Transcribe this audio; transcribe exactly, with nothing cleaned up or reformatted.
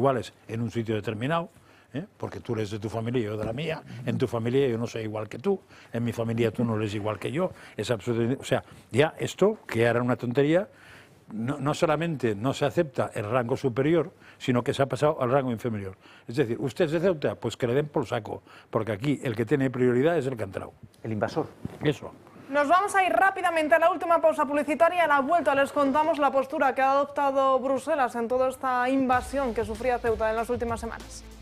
iguales en un sitio determinado, ¿eh? Porque tú eres de tu familia y yo de la mía, en tu familia yo no soy igual que tú, en mi familia tú no eres igual que yo, es absolutamente, o sea, ya esto, que era una tontería, no, no solamente no se acepta el rango superior, sino que se ha pasado al rango inferior. Es decir, usted es de Ceuta, pues que le den por saco, porque aquí el que tiene prioridad es el que ha entrado. El invasor. Eso. Nos vamos a ir rápidamente a la última pausa publicitaria. A la vuelta les contamos la postura que ha adoptado Bruselas en toda esta invasión que sufría Ceuta en las últimas semanas.